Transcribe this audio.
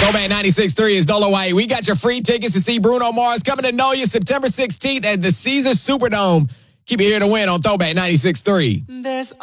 Throwback 96.3 is Dolo White. We got your free tickets to see Bruno Mars coming to know you September 16th at the Caesars Superdome. Keep it here to win on Throwback 96.3.